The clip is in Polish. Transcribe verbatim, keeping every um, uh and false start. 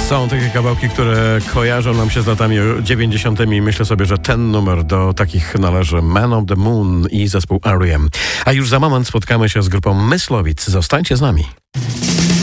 Są takie kawałki, które kojarzą nam się z latami dziewięćdziesiątymi. Myślę sobie, że ten numer do takich należy. Man of the Moon i zespół R E M. A już za moment spotkamy się z grupą Myslowic. Zostańcie z nami.